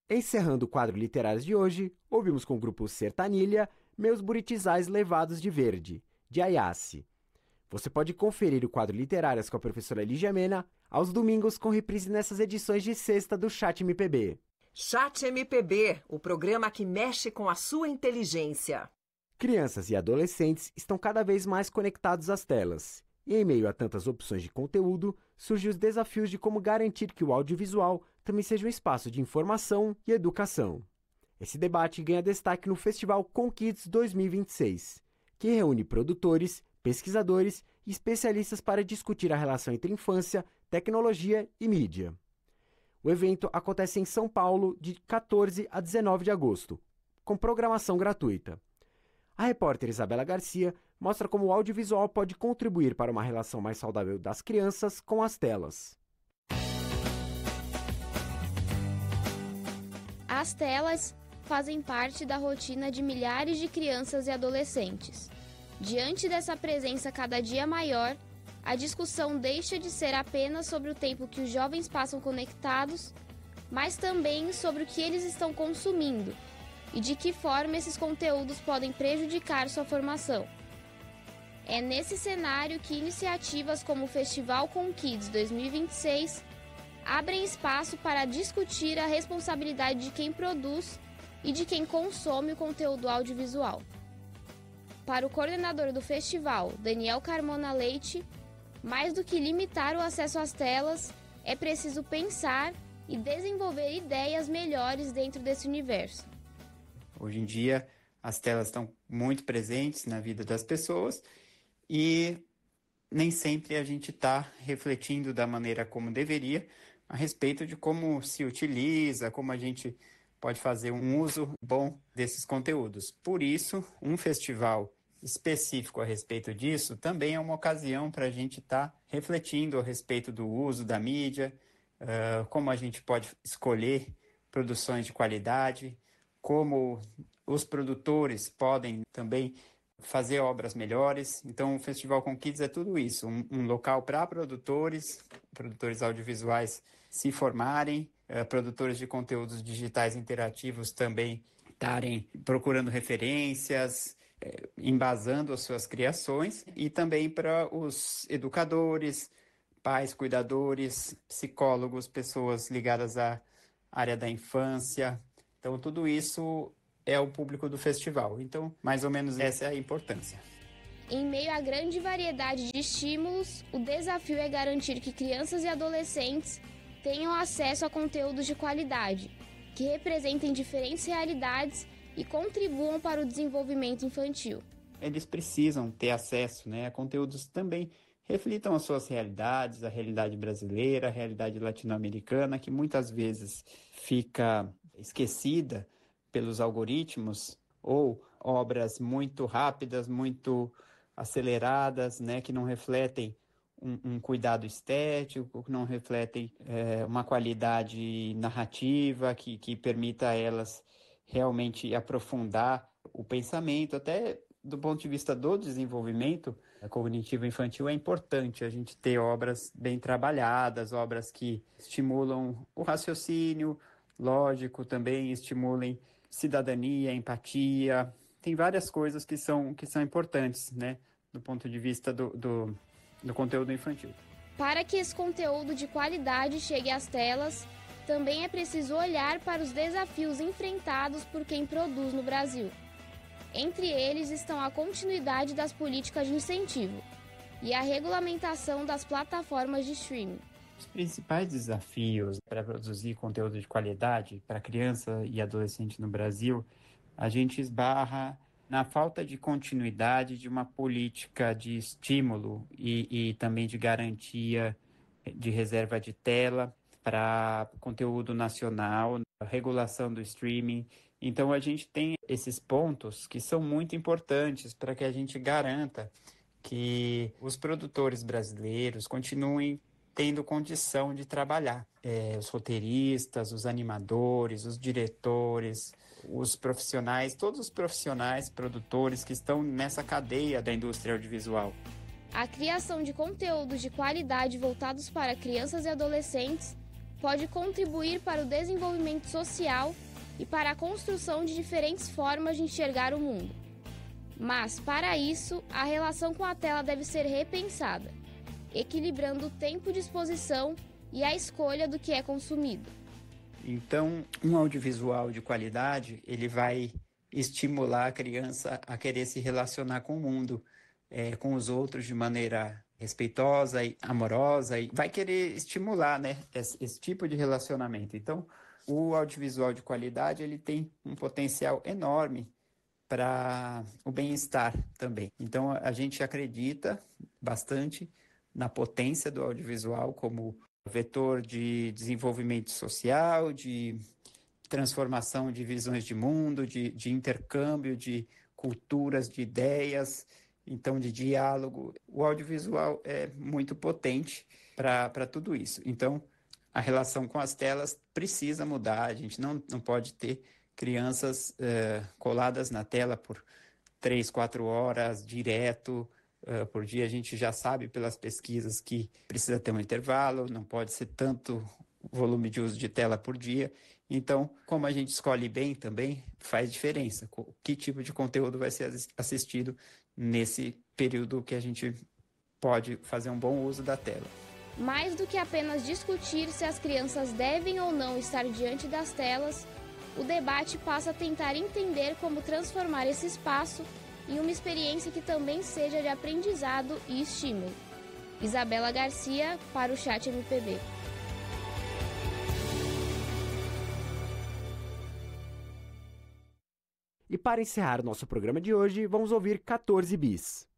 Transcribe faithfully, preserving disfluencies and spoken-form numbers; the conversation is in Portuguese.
Encerrando o quadro literário de hoje, ouvimos com o grupo Sertanilha Meus Buritizais Levados de Verde, de Ayassi. Você pode conferir o quadro Literárias com a professora Lígia Mena aos domingos com reprise nessas edições de sexta do Chat M P B. Chat M P B, o programa que mexe com a sua inteligência. Crianças e adolescentes estão cada vez mais conectados às telas. E em meio a tantas opções de conteúdo, surgem os desafios de como garantir que o audiovisual também seja um espaço de informação e educação. Esse debate ganha destaque no Festival ConKids dois mil e vinte e seis, que reúne produtores, pesquisadores e especialistas para discutir a relação entre infância, tecnologia e mídia. O evento acontece em São Paulo de quatorze a dezenove de agosto, com programação gratuita. A repórter Isabela Garcia mostra como o audiovisual pode contribuir para uma relação mais saudável das crianças com as telas. As telas fazem parte da rotina de milhares de crianças e adolescentes. Diante dessa presença cada dia maior, a discussão deixa de ser apenas sobre o tempo que os jovens passam conectados, mas também sobre o que eles estão consumindo e de que forma esses conteúdos podem prejudicar sua formação. É nesse cenário que iniciativas como o Festival ConKids dois mil e vinte e seis abrem espaço para discutir a responsabilidade de quem produz e de quem consome o conteúdo audiovisual. Para o coordenador do festival, Daniel Carmona Leite, mais do que limitar o acesso às telas, é preciso pensar e desenvolver ideias melhores dentro desse universo. Hoje em dia, as telas estão muito presentes na vida das pessoas e nem sempre a gente está refletindo da maneira como deveria a respeito de como se utiliza, como a gente pode fazer um uso bom desses conteúdos. Por isso, um festival específico a respeito disso também é uma ocasião para a gente estar tá refletindo a respeito do uso da mídia, uh, como a gente pode escolher produções de qualidade, como os produtores podem também fazer obras melhores. Então, o Festival ConKids é tudo isso, um, um local para produtores, produtores audiovisuais se formarem, uh, produtores de conteúdos digitais interativos também estarem procurando referências, eh, embasando as suas criações, e também para os educadores, pais, cuidadores, psicólogos, pessoas ligadas à área da infância. Então, tudo isso é o público do festival. Então, mais ou menos essa é a importância. Em meio à grande variedade de estímulos, o desafio é garantir que crianças e adolescentes tenham acesso a conteúdos de qualidade, que representem diferentes realidades e contribuam para o desenvolvimento infantil. Eles precisam ter acesso, né, a conteúdos que também reflitam as suas realidades, a realidade brasileira, a realidade latino-americana, que muitas vezes fica esquecida pelos algoritmos, ou obras muito rápidas, muito aceleradas, né, que não refletem um, um cuidado estético, que não refletem é, uma qualidade narrativa que, que permita a elas realmente aprofundar o pensamento. Até do ponto de vista do desenvolvimento cognitivo infantil, é importante a gente ter obras bem trabalhadas, obras que estimulam o raciocínio lógico, também estimulem cidadania, empatia. Tem várias coisas que são, que são importantes, né, do ponto de vista do, do, do conteúdo infantil. Para que esse conteúdo de qualidade chegue às telas, também é preciso olhar para os desafios enfrentados por quem produz no Brasil. Entre eles estão a continuidade das políticas de incentivo e a regulamentação das plataformas de streaming. Os principais desafios para produzir conteúdo de qualidade para criança e adolescente no Brasil, a gente esbarra na falta de continuidade de uma política de estímulo e, e também de garantia de reserva de tela para conteúdo nacional, a regulação do streaming. Então, a gente tem esses pontos que são muito importantes para que a gente garanta que os produtores brasileiros continuem tendo condição de trabalhar. É, os roteiristas, os animadores, os diretores, os profissionais, todos os profissionais, produtores que estão nessa cadeia da indústria audiovisual. A criação de conteúdos de qualidade voltados para crianças e adolescentes pode contribuir para o desenvolvimento social e para a construção de diferentes formas de enxergar o mundo. Mas, para isso, a relação com a tela deve ser repensada, equilibrando o tempo de exposição e a escolha do que é consumido. Então, um audiovisual de qualidade, ele vai estimular a criança a querer se relacionar com o mundo, é, com os outros de maneira respeitosa e amorosa, e vai querer estimular, né, esse, esse tipo de relacionamento. Então, o audiovisual de qualidade, ele tem um potencial enorme para o bem-estar também. Então, a gente acredita bastante na potência do audiovisual como vetor de desenvolvimento social, de transformação de visões de mundo, de, de intercâmbio de culturas, de ideias, então de diálogo. O audiovisual é muito potente para tudo isso. Então, a relação com as telas precisa mudar, a gente não, não pode ter crianças uh, coladas na tela por três, quatro horas direto uh, por dia. A gente já sabe pelas pesquisas que precisa ter um intervalo, não pode ser tanto volume de uso de tela por dia. Então, como a gente escolhe bem também, faz diferença. Que tipo de conteúdo vai ser assistido nesse período que a gente pode fazer um bom uso da tela. Mais do que apenas discutir se as crianças devem ou não estar diante das telas, o debate passa a tentar entender como transformar esse espaço em uma experiência que também seja de aprendizado e estímulo. Isabela Garcia, para o Chat M P B. E para encerrar nosso programa de hoje, vamos ouvir quatorze bis.